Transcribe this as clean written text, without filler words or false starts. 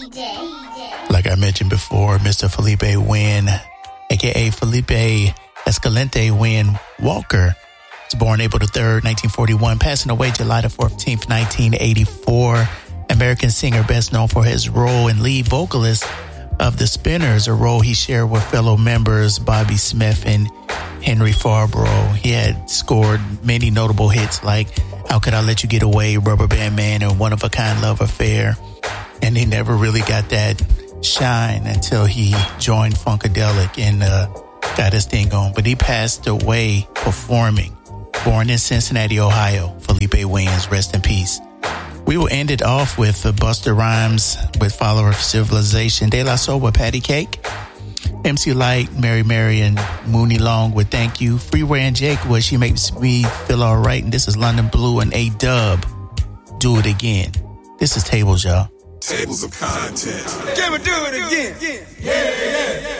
Like I mentioned before, Mr. Felipe Wynn, a.k.a. Felipe Escalante Wynn Walker, was born April the 3rd, 1941, passing away July the 14th, 1984. American singer best known for his role in lead vocalist of The Spinners, a role he shared with fellow members Bobby Smith and Henry Farborough. He had scored many notable hits like How Could I Let You Get Away, Rubber Band Man, and One of a Kind Love Affair. And he never really got that shine until he joined Funkadelic and got his thing on. But he passed away performing. Born in Cincinnati, Ohio, Felipe Wynns, rest in peace. We will end it off with Busta Rhymes with Follower of Civilization, De La Soul with Patty Cake, MC Light, Mary, and Mooney Long with Thank You, Freeway and Jake with She Makes Me Feel Alright, and this is London Blue and A-Dub, Do It Again. This is Tables, y'all. Tables of content. Can we do it again? Yeah.